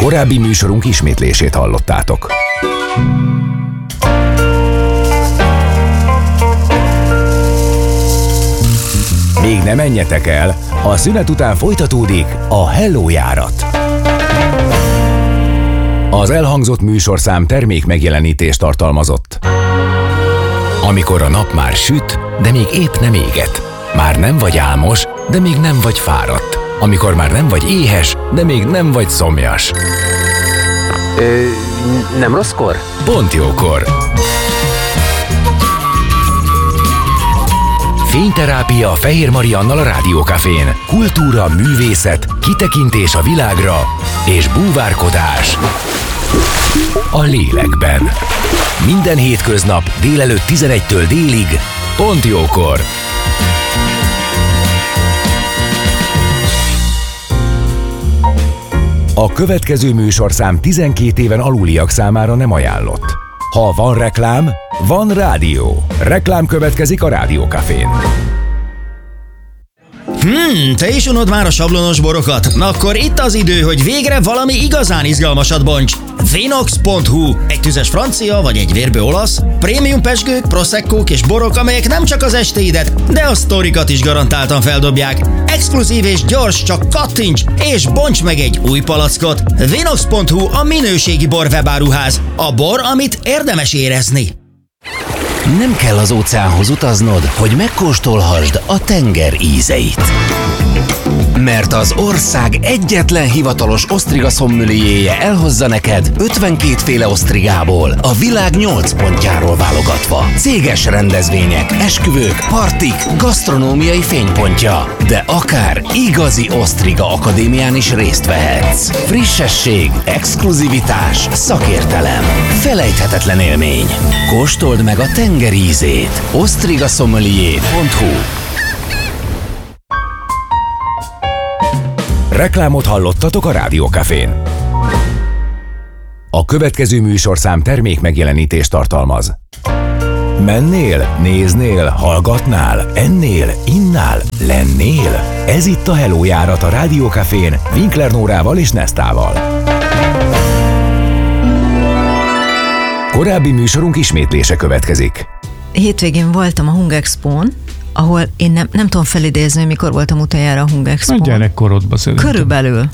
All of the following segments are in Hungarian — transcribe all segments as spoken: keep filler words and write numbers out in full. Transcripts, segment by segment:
Korábbi műsorunk ismétlését hallottátok. Még ne menjetek el, a szünet után folytatódik a Hello járat. Az elhangzott műsorszám termék megjelenítést tartalmazott. Amikor a nap már süt, de még épp nem éget. Már nem vagy álmos, de még nem vagy fáradt. Amikor már nem vagy éhes, de még nem vagy szomjas. Ö, nem rosszkor? Pont jókor. Fényterápia Fehér Mariannal a Rádiókafén. Kultúra, művészet, kitekintés a világra és búvárkodás a lélekben. Minden hétköznap délelőtt tizenegytől délig, pont jókor. A következő műsorszám tizenkét éven aluliak számára nem ajánlott. Ha van reklám, van rádió. Reklám következik a Rádiókafén. Hmm, te is unod már a sablonos borokat? Na akkor itt az idő, hogy végre valami igazán izgalmasat bonts. Vinox pont hu. Egy tüzes francia vagy egy vérbő olasz, prémium pezsgők, proseccók és borok, amelyek nem csak az estéidet, de a sztorikat is garantáltan feldobják. Exkluzív és gyors, csak kattints és bonts meg egy új palackot. Vinox pont hu a minőségi bor webáruház. A bor, amit érdemes érezni. Nem kell az óceánhoz utaznod, hogy megkóstolhassd a tenger ízeit. Mert az ország egyetlen hivatalos osztriga szommelierje elhozza neked ötvenkét féle osztrigából, a világ nyolc pontjáról válogatva. Céges rendezvények, esküvők, partik, gasztronómiai fénypontja, de akár igazi osztriga akadémián is részt vehetsz. Frissesség, exkluzivitás, szakértelem, felejthetetlen élmény. Kóstold meg a tenger ízét. osztriga sommelier pont hu. Reklámot hallottatok a Rádiókafén. A következő műsorszám termék megjelenítést tartalmaz. Mennél, néznél, hallgatnál, ennél, innál, lennél? Ez itt a Hello járat a Rádiókafén Winkler Nórával és Nesztával. Korábbi műsorunk ismétlése következik. Hétvégén voltam a Hungexpón, ahol én nem, nem tudom felidézni, mikor voltam utoljára a Hungexpón. A gyerekkorodban szerintem. Körülbelül.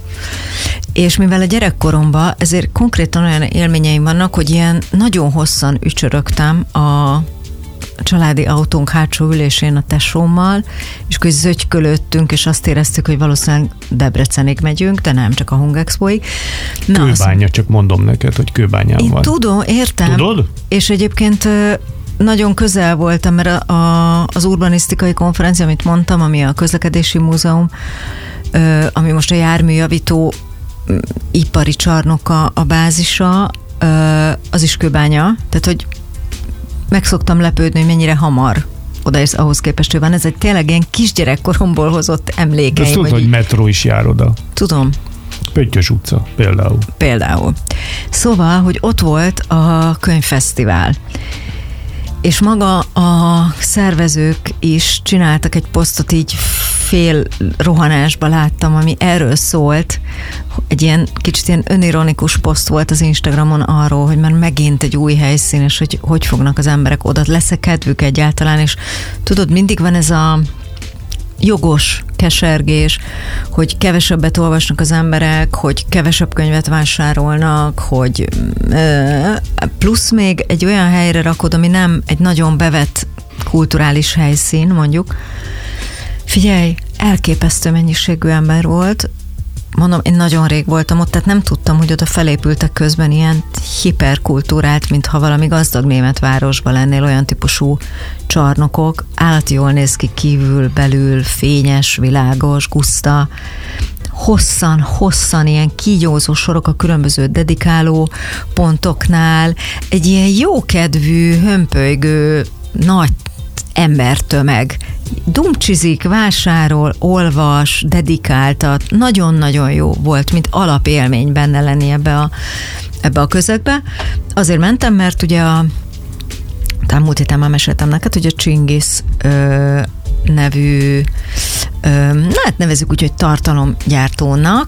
És mivel a gyerekkoromban, ezért konkrétan olyan élményeim vannak, hogy ilyen nagyon hosszan ücsörögtem a családi autónk hátsó ülésén a tesómmal, és akkor zögykölődtünk, és azt éreztük, hogy valószínűleg Debrecenig megyünk, de nem csak a Hungexpóig. Na, Kőbánya, az... csak mondom neked, hogy Kőbányán én van. Tudom, értem. Tudod? És egyébként nagyon közel voltam, mert a, a, az urbanisztikai konferencia, amit mondtam, ami a közlekedési múzeum, ö, ami most a járműjavító ö, ipari csarnoka a bázisa, ö, az is Kőbánya. Tehát, hogy meg szoktam lepődni, hogy mennyire hamar odaérsz ahhoz képest, hogy van. Ez egy tényleg ilyen kisgyerekkoromból hozott emlékeim. De tudod, hogy, hogy metró is jár oda. Tudom. Pöttyös utca például. Például. Szóval, hogy ott volt a könyvfesztivál. És maga a szervezők is csináltak egy posztot, így fél rohanásba láttam, ami erről szólt. Egy ilyen kicsit ilyen önironikus poszt volt az Instagramon arról, hogy már megint egy új helyszín, és hogy hogy fognak az emberek oda, lesz-e kedvük egyáltalán, és tudod, mindig van ez a jogos kesergés, hogy kevesebbet olvasnak az emberek, hogy kevesebb könyvet vásárolnak, hogy plusz még egy olyan helyre rakod, ami nem egy nagyon bevett kulturális helyszín, mondjuk. Figyelj, elképesztő mennyiségű ember volt, mondom, én nagyon rég voltam ott, tehát nem tudtam, hogy oda felépültek közben ilyen hiperkultúrált, mintha valami gazdag német városban lennél, olyan típusú csarnokok. Állati jól néz ki kívül, belül, fényes, világos, guszta. Hosszan, hosszan ilyen kígyózó sorok a különböző dedikáló pontoknál. Egy ilyen jókedvű, hömpölygő, nagy embertömeg. Dumcsizik, vásárol, olvas, dedikáltat. Nagyon-nagyon jó volt, mint alapélmény benne lenni ebbe a, ebbe a közegbe. Azért mentem, mert ugye a talán múlt héten már meséltem neked, hogy a Csingisz ö, nevű ö, na hát nevezzük úgy, hogy tartalomgyártónak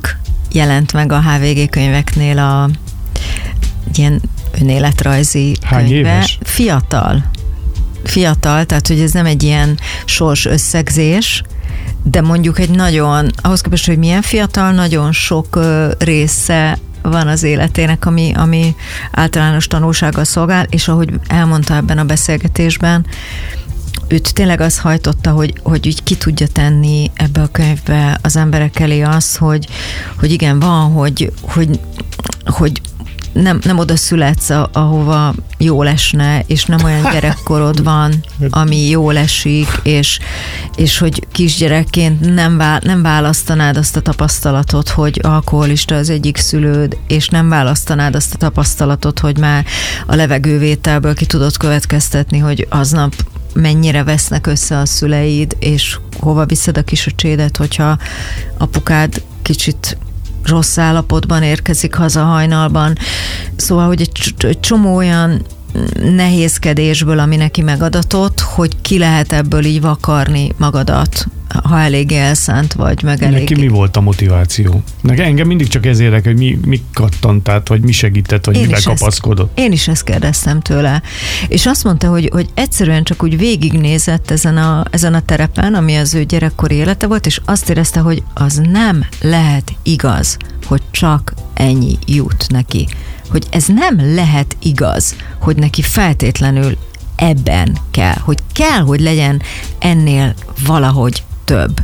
jelent meg a há vé gé könyveknél a ilyen önéletrajzi Hány könyve. éves? Fiatal. Fiatal, tehát hogy ez nem egy ilyen sors összegzés, de mondjuk egy nagyon, ahhoz képest, hogy milyen fiatal, nagyon sok ö, része van az életének, ami, ami általános tanulsággal szolgál, és ahogy elmondta ebben a beszélgetésben, őt tényleg az hajtotta, hogy, hogy úgy ki tudja tenni ebbe a könyvbe az emberek elé azt, hogy, hogy igen, van, hogy, hogy, hogy nem, nem oda születsz, ahova jól esne, és nem olyan gyerekkorod van, ami jól esik, és, és hogy kisgyerekként nem, vá, nem választanád azt a tapasztalatot, hogy alkoholista az egyik szülőd, és nem választanád azt a tapasztalatot, hogy már a levegővételből ki tudod következtetni, hogy aznap mennyire vesznek össze a szüleid, és hova viszed a kisöcsédet, hogyha apukád kicsit rossz állapotban érkezik haza hajnalban. Szóval, hogy egy, egy csomó olyan nehézkedésből, ami neki megadatott, hogy ki lehet ebből így vakarni magadat, ha eléggé elszánt vagy, meg eléggé. Neki mi volt a motiváció? Nekem engem mindig csak ez érdekel, hogy mi, mi kattant, tehát, vagy mi segített, vagy én mivel kapaszkodott. Ezt, én is ezt kérdeztem tőle. És azt mondta, hogy, hogy egyszerűen csak úgy végignézett ezen a, ezen a terepen, ami az ő gyerekkori élete volt, és azt érezte, hogy az nem lehet igaz, hogy csak ennyi jut neki. Hogy ez nem lehet igaz, hogy neki feltétlenül ebben kell, hogy kell, hogy legyen ennél valahogy több.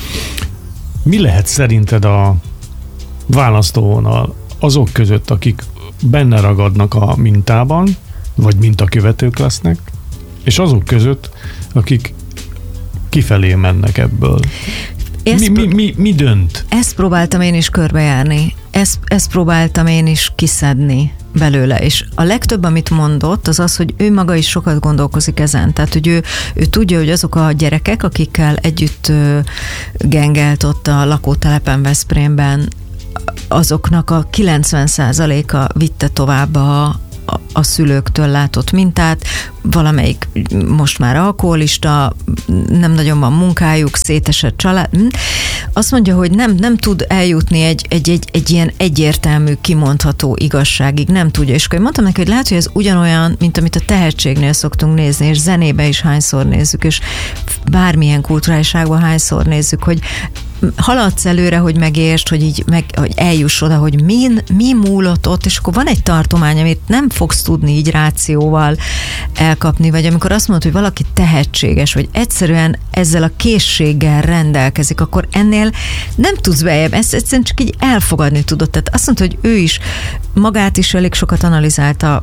Mi lehet szerinted a választóvonal azok között, akik benne ragadnak a mintában, vagy mintakövetők lesznek, és azok között, akik kifelé mennek ebből? Mi, mi, mi, mi dönt? Ezt próbáltam én is körbejárni. Ezt, ezt próbáltam én is kiszedni belőle, és a legtöbb, amit mondott, az az, hogy ő maga is sokat gondolkozik ezen. Tehát, hogy ő, ő tudja, hogy azok a gyerekek, akikkel együtt ö, gengelt ott a lakótelepen Veszprémben, azoknak a kilencven százaléka vitte tovább a a szülőktől látott mintát, valamelyik most már alkoholista, nem nagyon van munkájuk, szétesett család. Azt mondja, hogy nem, nem tud eljutni egy, egy, egy, egy ilyen egyértelmű, kimondható igazságig, nem tudja. És akkor mondtam neki, hogy lehet, hogy ez ugyanolyan, mint amit a tehetségnél szoktunk nézni, és zenébe is hányszor nézzük, és bármilyen kulturáliságban hányszor nézzük, hogy haladsz előre, hogy megértsd, hogy így meg, hogy eljuss oda, hogy min, mi múlott ott, és akkor van egy tartomány, amit nem fogsz tudni így rációval elkapni, vagy amikor azt mondod, hogy valaki tehetséges, vagy egyszerűen ezzel a készséggel rendelkezik, akkor ennél nem tudsz bejebb, ezt egyszerűen csak így elfogadni tudod. Tehát azt mondta, hogy ő is magát is elég sokat analizálta,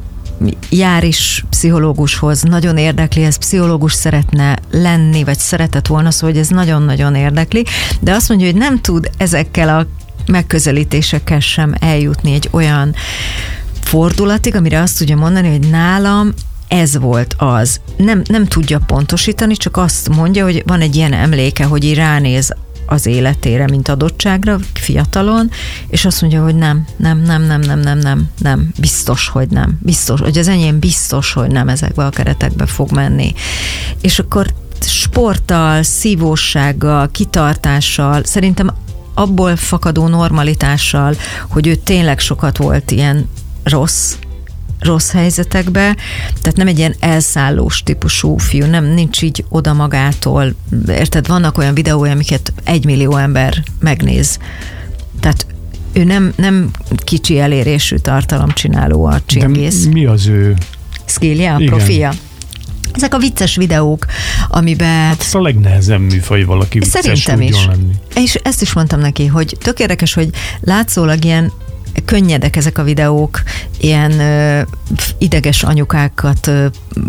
jár is pszichológushoz, nagyon érdekli, ez pszichológus szeretne lenni, vagy szeretett volna, szóval hogy ez nagyon-nagyon érdekli, de azt mondja, hogy nem tud ezekkel a megközelítésekkel sem eljutni egy olyan fordulatig, amire azt tudja mondani, hogy nálam ez volt az. Nem, nem tudja pontosítani, csak azt mondja, hogy van egy ilyen emléke, hogy így ránéz az életére, mint adottságra, fiatalon, és azt mondja, hogy nem, nem, nem, nem, nem, nem, nem, nem, biztos, hogy nem. Biztos, hogy az enyém biztos, hogy nem ezekbe a keretekbe fog menni. És akkor sporttal, szívóssággal, kitartással, szerintem abból fakadó normalitással, hogy ő tényleg sokat volt ilyen rossz, rossz helyzetekbe, tehát nem egy ilyen elszállós típusú fiú, nem, nincs így oda magától. Érted, vannak olyan videói, amiket egy millió ember megnéz. Tehát ő nem, nem kicsi elérésű tartalomcsináló a Csingész. De mi az ő skillje, a profilja? Ezek a vicces videók, amiben... Hát ez a legnehezebb műfaj, valaki vicces szerintem tudjon is. lenni. És ezt is mondtam neki, hogy tök érdekes, hogy látszólag ilyen könnyedek ezek a videók, ilyen ö, ideges anyukákat, ö,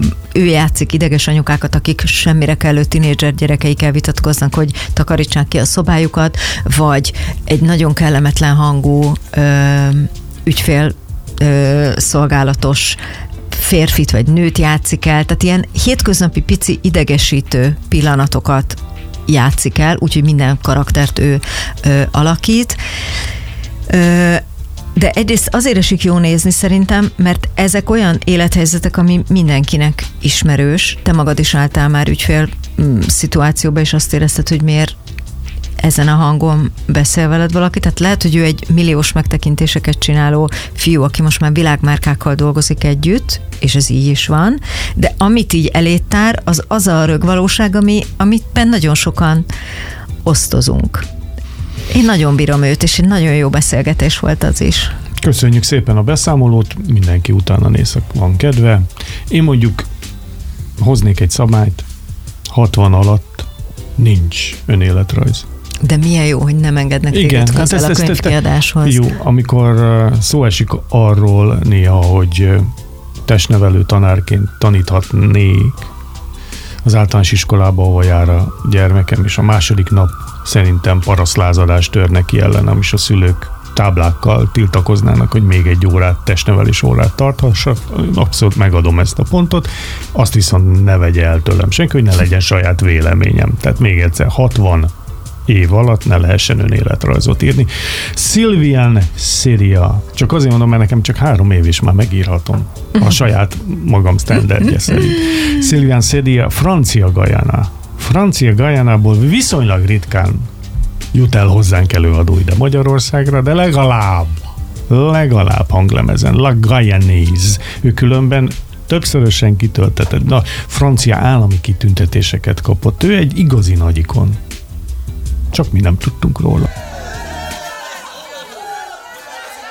ő játszik ideges anyukákat, akik semmire kellő tinédzser gyerekeikkel vitatkoznak, hogy takarítsák ki a szobájukat, vagy egy nagyon kellemetlen hangú ö, ügyfél ö, szolgálatos férfit vagy nőt játszik el, tehát ilyen hétköznapi pici idegesítő pillanatokat játszik el, úgyhogy minden karaktert ő ö, alakít. Ö, De egyrészt azért esik jó nézni szerintem, mert ezek olyan élethelyzetek, ami mindenkinek ismerős. Te magad is álltál már ügyfél szituációba, és azt érezted, hogy miért ezen a hangon beszél veled valaki, tehát lehet, hogy ő egy milliós megtekintéseket csináló fiú, aki most már világmárkákkal dolgozik együtt, és ez így is van, de amit így elétár, az az a rögvalóság, ami, amitben nagyon sokan osztozunk. Én nagyon bírom őt, és egy nagyon jó beszélgetés volt az is. Köszönjük szépen a beszámolót, mindenki utána néz, van kedve. Én mondjuk hoznék egy szabályt, hatvan alatt nincs önéletrajz. De milyen jó, hogy nem engednek igen, téged közel hát a könyvkiadáshoz. Jó, amikor szó esik arról néha, hogy testnevelő tanárként taníthatnék az általános iskolába, ahol jár a gyermekem, és a második nap szerintem parasztlázadást törnek ki ellenem, és a szülők táblákkal tiltakoznának, hogy még egy órát, testnevelés órát tarthassak. Abszolút megadom ezt a pontot. Azt viszont ne vegye el tőlem senki, hogy ne legyen saját véleményem. Tehát még egyszer, hatvan év alatt ne lehessen önéletrajzot írni. Sylvian Sedia. Csak azért mondom, mert nekem csak három év is már megírhatom. A saját magam standardje szerint. Sylvian Sedia, Francia Guyana. Francia Guyanából viszonylag ritkán jut el hozzánk előadó ide Magyarországra, de legalább, legalább hanglemezen, La Guyanaise. Ő különben többszörösen kitöltetett, na, francia állami kitüntetéseket kapott. Ő egy igazi nagyikon. Csak mi nem tudtunk róla.